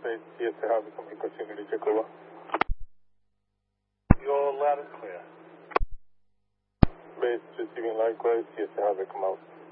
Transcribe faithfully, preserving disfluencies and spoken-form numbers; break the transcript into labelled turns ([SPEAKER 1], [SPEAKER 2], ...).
[SPEAKER 1] Base, C S A Harvey, comunicación de Jacoba.
[SPEAKER 2] You're loud and clear.
[SPEAKER 1] Base, receiving likewise, C S A Harvey, come out.